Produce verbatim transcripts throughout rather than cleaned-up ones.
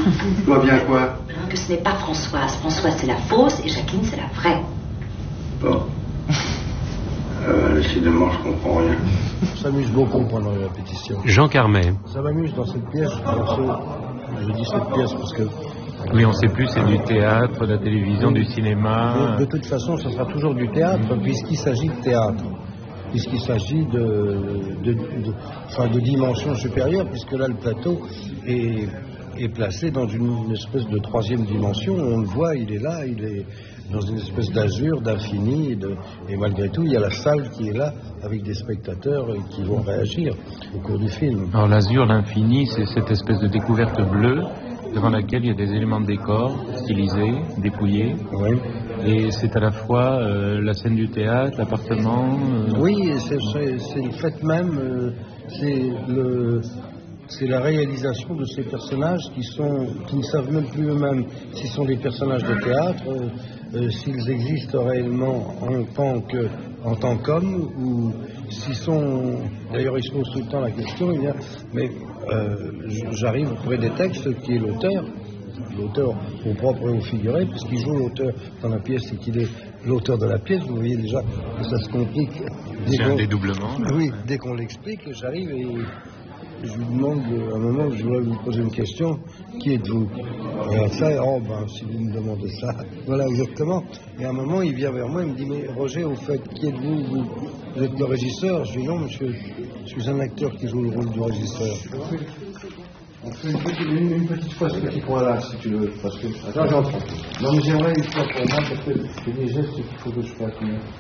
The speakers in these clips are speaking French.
Je vois bien quoi? Que ce n'est pas Françoise. Françoise, c'est la fausse et Jacqueline, c'est la vraie. Bon. Euh, décidément, je comprends rien. On s'amuse beaucoup pendant les répétitions. Jean Carmet. Ça m'amuse dans cette pièce, dans ce... je dis cette pièce parce que... Oui, on ne sait plus, c'est du théâtre, de la télévision, oui. Du cinéma. De, de toute façon, ça sera toujours du théâtre, puisqu'il s'agit de théâtre. Puisqu'il s'agit de, de, de, enfin, de dimension supérieure, puisque là, le plateau est, est placé dans une, une espèce de troisième dimension. On le voit, il est là, il est dans une espèce d'azur, d'infini, et, de, et malgré tout, il y a la salle qui est là, avec des spectateurs qui vont réagir au cours du film. Alors l'azur, l'infini, c'est cette espèce de découverte bleue, devant laquelle il y a des éléments de décor stylisés, dépouillés. Oui. Et c'est à la fois euh, la scène du théâtre, l'appartement... Euh... Oui, c'est, c'est, c'est le fait même, euh, c'est, le, c'est la réalisation de ces personnages qui, sont, qui ne savent même plus eux-mêmes s'ils sont des personnages de théâtre, euh, euh, s'ils existent réellement en tant que, en tant qu'hommes, ou s'ils sont... D'ailleurs, ils se posent tout le temps la question, il y a, mais euh, j'arrive auprès des textes qui est l'auteur, l'auteur au propre et au figuré, puisqu'il joue l'auteur dans la pièce et qu'il est l'auteur de la pièce. Vous voyez déjà que ça se complique. C'est un dédoublement. Oui, dès qu'on l'explique, j'arrive et je lui demande, à un moment, je voudrais vous poser une question. Qui êtes-vous? Et ça, oh ben, si vous me demandez ça, voilà exactement. Et à un moment, il vient vers moi, il me dit, mais Roger, au fait, qui êtes-vous? Vous, vous êtes le régisseur? Je dis, non, monsieur, je suis un acteur qui joue le rôle du régisseur. On fait une petite, une, une petite fois ce petit point-là, si tu veux, parce que... Attends, j'entends. Non, mais j'aimerais une fois pour moi, parce que c'est des gestes qu'il faut que je fasse.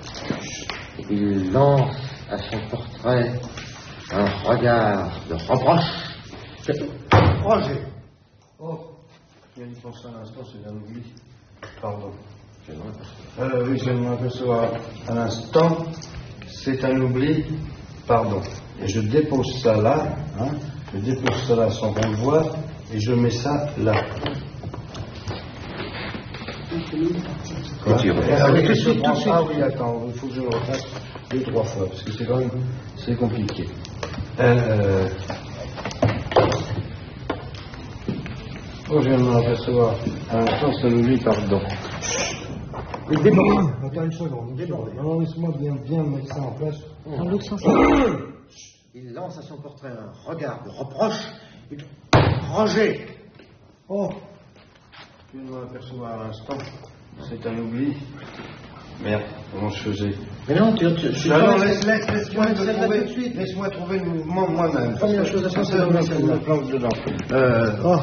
Il lance à son portrait un regard de reproche. Roger. Oh, je viens d'y penser à l'instant, c'est un oubli. Pardon. Euh, oui, je viens de m'apercevoir à l'instant, c'est un oubli, pardon. Et je dépose ça là, hein. Je dépose ça là sans qu'on le voie et je mets ça là. Continue. Ah, mais tout de suite, tout de suite. Ah oui, attends, il faut que je le refasse deux, trois fois, parce que c'est quand même, c'est compliqué. Euh... Oh, je viens de m'en apercevoir. À l'instant, ça nous dit pardon. Mais déborde. Attends une seconde, déborde. Non, laisse-moi bien, bien mettre ça en place. Dans l'autre sens. Il lance à son portrait un regard de reproche et de Roger. Oh, je viens de m'en apercevoir à l'instant. C'est un oubli. Merde, comment je faisais? Mais non, tu... tu, tu non, non, laisse, laisse, laisse-moi trouver, laisse laisse-moi trouver le mouvement moi-même. Première chose à faire, c'est de la planche dedans. Euh, oh.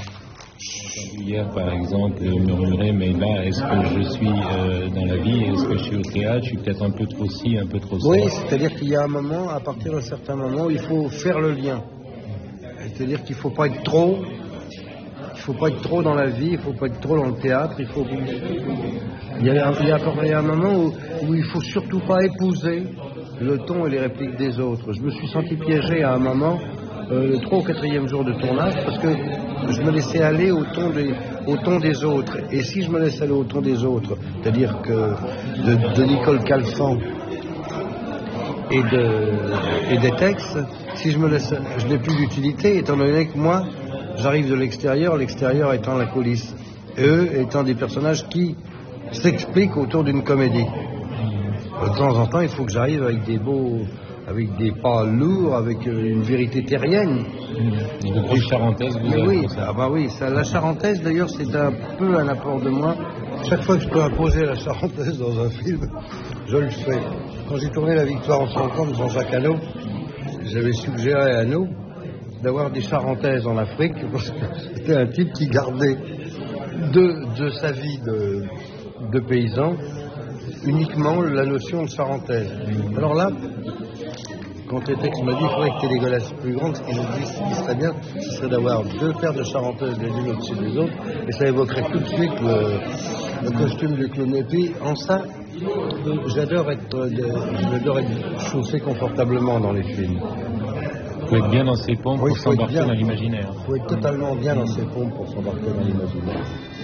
Hier, par exemple, murmurer, mais là, est-ce que je suis euh, dans la vie, est-ce que je suis au théâtre, je suis peut-être un peu trop ci, un peu trop ça. Oui, c'est-à-dire qu'il y a un moment, à partir d'un certain moment, il faut faire le lien. C'est-à-dire qu'il ne faut pas être trop, il faut pas être trop dans la vie, il ne faut pas être trop dans le théâtre, il faut... Il y a, il y a, il y a un moment où, où il ne faut surtout pas épouser le ton et les répliques des autres. Je me suis senti piégé à un moment, euh, le trois ou quatrième jour de tournage, parce que je me laissais aller au ton des, au ton des autres. Et si je me laisse aller au ton des autres, c'est-à-dire que de, de Nicole Calfan et, de, et des textes, si je me laisse, je n'ai plus d'utilité, étant donné que moi, j'arrive de l'extérieur, l'extérieur étant la coulisse, et eux étant des personnages qui s'expliquent autour d'une comédie. De temps en temps, il faut que j'arrive avec des beaux... avec des pas lourds, avec une vérité terrienne. Mmh. De grosses charentaises, vous Mais avez oui, ah bah oui, ça, la charentaise d'ailleurs c'est un peu un apport de moi. Chaque fois que je peux imposer la charentaise dans un film, je le fais. Quand j'ai tourné La Victoire en cinquante de Jean-Jacques Hano, j'avais suggéré à Hano d'avoir des charentaises en Afrique, parce que c'était un type qui gardait de, de sa vie de, de paysan uniquement la notion de charentaise. Alors là, quand tes textes m'a dit qu'il faudrait que tu aies des godasses plus grandes, ce qui nous dit, ce qui serait bien, ce serait d'avoir deux paires de charentaises les unes au-dessus des autres, et ça évoquerait tout de suite le, le costume du clown. Et puis, en ça, j'adore être, j'adore être chaussé confortablement dans les films. Il faut être bien dans ses pompes oui, pour s'embarquer dans l'imaginaire. Il faut être totalement bien dans ses pompes pour s'embarquer dans l'imaginaire.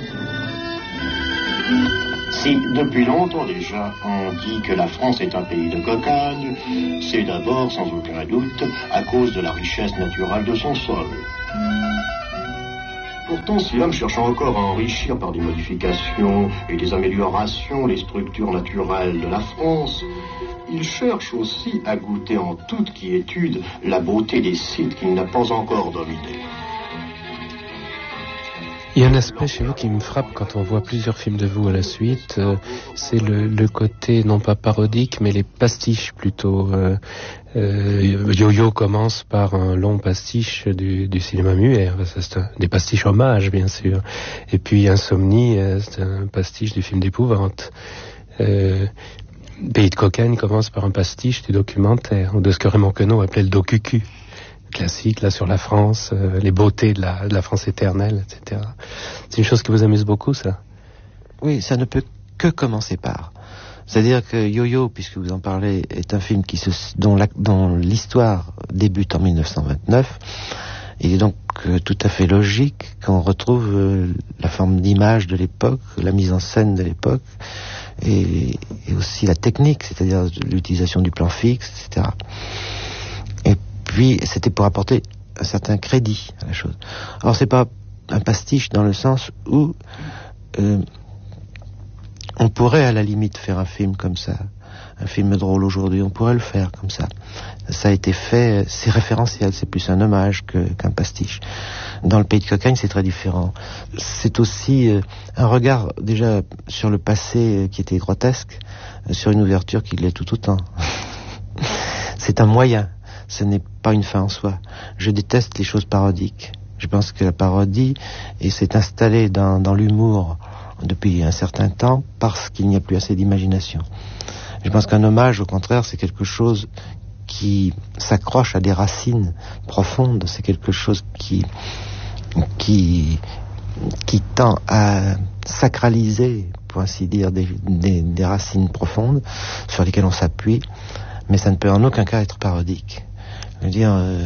Si depuis longtemps déjà on dit que la France est un pays de cocagne, c'est d'abord sans aucun doute à cause de la richesse naturelle de son sol. Pourtant, si l'homme cherchant encore à enrichir par des modifications et des améliorations les structures naturelles de la France, il cherche aussi à goûter en toute quiétude la beauté des sites qu'il n'a pas encore dominés. Il y a un aspect chez vous qui me frappe quand on voit plusieurs films de vous à la suite, euh, c'est le, le côté non pas parodique mais les pastiches plutôt. Euh, euh, Yo-Yo commence par un long pastiche du, du cinéma muet, ça, c'est un, des pastiches hommages bien sûr, et puis Insomnie, euh, c'est un pastiche du film d'épouvante. Euh, Pays de cocaïne commence par un pastiche du documentaire, ou de ce que Raymond Queneau appelait le docucu. Classique, là, sur la France, euh, les beautés de la, de la France éternelle, et cetera. C'est une chose qui vous amuse beaucoup, ça? Oui, ça ne peut que commencer par. C'est-à-dire que Yo-Yo, puisque vous en parlez, est un film qui se, dont, la, dont l'histoire débute en mille neuf cent vingt-neuf. Il est donc euh, tout à fait logique qu'on retrouve euh, la forme d'image de l'époque, la mise en scène de l'époque, et, et aussi la technique, c'est-à-dire l'utilisation du plan fixe, et cetera. Et puis, c'était pour apporter un certain crédit à la chose. Alors, c'est pas un pastiche dans le sens où euh, on pourrait, à la limite, faire un film comme ça. Un film drôle aujourd'hui, on pourrait le faire comme ça. Ça a été fait, c'est référentiel, c'est plus un hommage que, qu'un pastiche. Dans le Pays de cocaïne, c'est très différent. C'est aussi euh, un regard, déjà, sur le passé euh, qui était grotesque, euh, sur une ouverture qui l'est tout autant. C'est un moyen. Ce n'est pas une fin en soi. Je déteste les choses parodiques. Je pense que la parodie et s'est installée dans, dans l'humour depuis un certain temps parce qu'il n'y a plus assez d'imagination. Je pense qu'un hommage, au contraire, c'est quelque chose qui s'accroche à des racines profondes. C'est quelque chose qui, qui, qui tend à sacraliser, pour ainsi dire, des, des, des racines profondes sur lesquelles on s'appuie. Mais ça ne peut en aucun cas être parodique. Je veux dire, euh,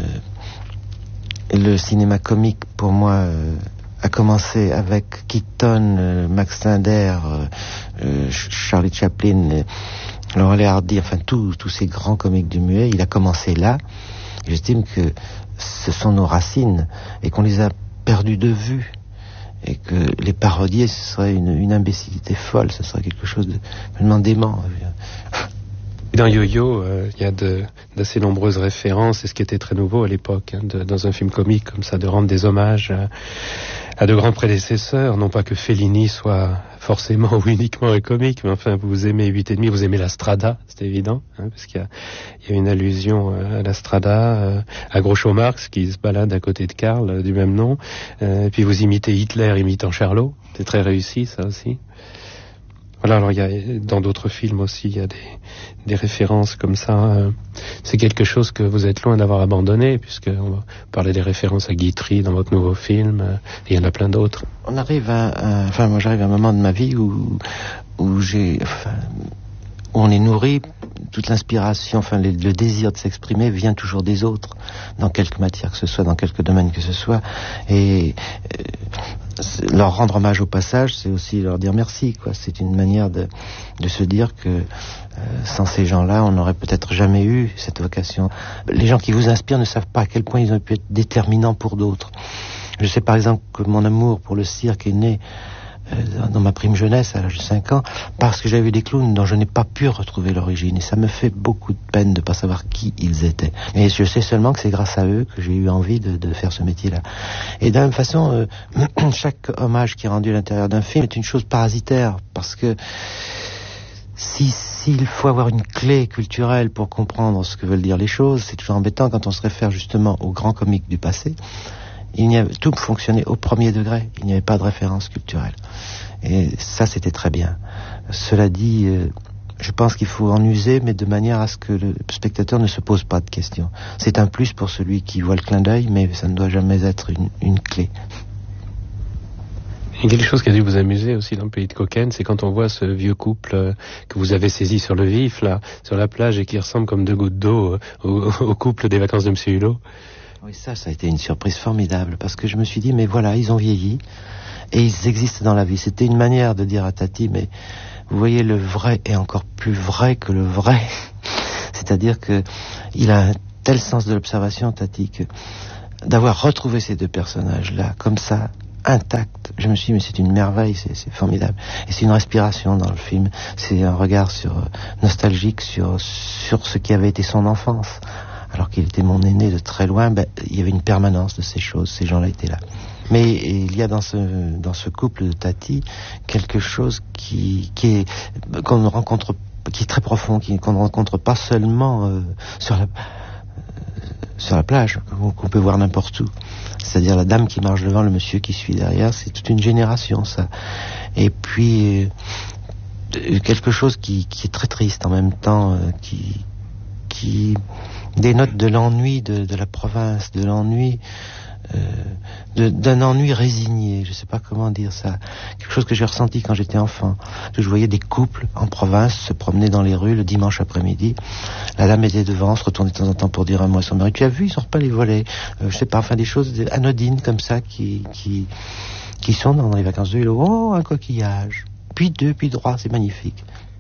le cinéma comique, pour moi, euh, a commencé avec Keaton, euh, Max Linder, euh, euh, Charlie Chaplin, euh, Laurel et Hardy, enfin tous tous ces grands comiques du muet. Il a commencé là. J'estime que ce sont nos racines et qu'on les a perdues de vue. Et que les parodier, ce serait une, une imbécilité folle, ce serait quelque chose de vraiment dément. Dans Yo-Yo, euh, il y a de, d'assez nombreuses références, et ce qui était très nouveau à l'époque, hein, de, dans un film comique comme ça, de rendre des hommages à, à de grands prédécesseurs. Non pas que Fellini soit forcément ou uniquement un comique, mais enfin, vous aimez huit et demi, vous aimez la Strada, c'est évident, hein, parce qu'il y a, il y a une allusion à la Strada, euh, à Groucho Marx, qui se balade à côté de Karl, euh, du même nom, euh, et puis vous imitez Hitler imitant Charlot, c'est très réussi, ça aussi. Voilà, alors il y a dans d'autres films aussi, il y a des, des références comme ça. Euh, c'est quelque chose que vous êtes loin d'avoir abandonné, puisque on va parler des références à Guitry dans votre nouveau film, euh, et il y en a plein d'autres. On arrive à, à enfin moi j'arrive à un moment de ma vie où où j'ai, enfin, où on est nourri, toute l'inspiration, enfin le, le désir de s'exprimer vient toujours des autres, dans quelque matière que ce soit, dans quelque domaine que ce soit, et euh, leur rendre hommage au passage, c'est aussi leur dire merci, quoi. C'est une manière de, de se dire que euh, sans ces gens-là, on n'aurait peut-être jamais eu cette vocation. Les gens qui vous inspirent ne savent pas à quel point ils ont pu être déterminants pour d'autres. Je sais par exemple que mon amour pour le cirque est né euh, dans ma prime jeunesse, à l'âge de cinq ans, parce que j'avais vu des clowns dont je n'ai pas pu retrouver l'origine, et ça me fait beaucoup de peine de ne pas savoir qui ils étaient. Mais je sais seulement que c'est grâce à eux que j'ai eu envie de, de faire ce métier-là. Et de la même façon, euh, chaque hommage qui est rendu à l'intérieur d'un film est une chose parasitaire, parce que si s'il faut avoir une clé culturelle pour comprendre ce que veulent dire les choses, c'est toujours embêtant quand on se réfère justement aux grands comiques du passé. Il n'y avait, tout fonctionnait au premier degré. Il n'y avait pas de référence culturelle. Et ça, c'était très bien. Cela dit, euh, je pense qu'il faut en user, mais de manière à ce que le spectateur ne se pose pas de questions. C'est un plus pour celui qui voit le clin d'œil, mais ça ne doit jamais être une, une clé. Il y a quelque chose qui a dû vous amuser aussi dans le Pays de cocaïne, c'est quand on voit ce vieux couple euh, que vous avez saisi sur le vif, là, sur la plage, et qui ressemble comme deux gouttes d'eau euh, au, au couple des vacances de Monsieur Hulot. Oui, ça, ça a été une surprise formidable, parce que je me suis dit, mais voilà, ils ont vieilli, et ils existent dans la vie. C'était une manière de dire à Tati, mais vous voyez, le vrai est encore plus vrai que le vrai. C'est-à-dire que il a un tel sens de l'observation, Tati, que d'avoir retrouvé ces deux personnages-là, comme ça, intacte. Je me suis dit, mais c'est une merveille, c'est, c'est formidable. Et c'est une respiration dans le film. C'est un regard sur, euh, nostalgique sur, sur ce qui avait été son enfance. Alors qu'il était mon aîné de très loin, ben, il y avait une permanence de ces choses, ces gens-là étaient là. Mais il y a dans ce, dans ce couple de Tati quelque chose qui, qui est, qu'on ne rencontre, qui est très profond, qui, qu'on ne rencontre pas seulement euh, sur la, euh, sur la plage, qu'on, qu'on peut voir n'importe où. C'est-à-dire la dame qui marche devant, le monsieur qui suit derrière, c'est toute une génération, ça. Et puis, euh, quelque chose qui, qui est très triste en même temps, euh, qui, qui dénote de l'ennui de, de la province, de l'ennui, euh, de, d'un ennui résigné, je sais pas comment dire ça. Quelque chose que j'ai ressenti quand j'étais enfant. Je voyais des couples en province se promener dans les rues le dimanche après-midi. La dame était devant, se retournait de temps en temps pour dire un mot à son mari. Tu as vu, ils sont repas les volets. Euh, je sais pas, enfin des choses anodines comme ça qui, qui, qui sont dans les vacances de vélo. Oh, un coquillage. Puis deux, puis trois, c'est magnifique.